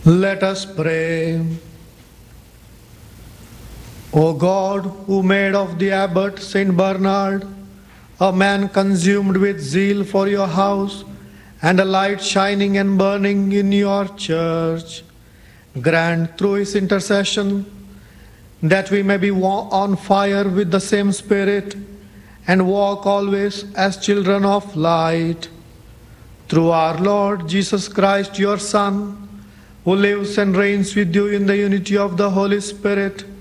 Let us pray. O God, who made of the abbot Saint Bernard a man consumed with zeal for your house and a light shining and burning in your church, grant through his intercession that we may be on fire with the same Spirit and walk always as children of light. Through our Lord Jesus Christ, your Son, who lives and reigns with you in the unity of the Holy Spirit,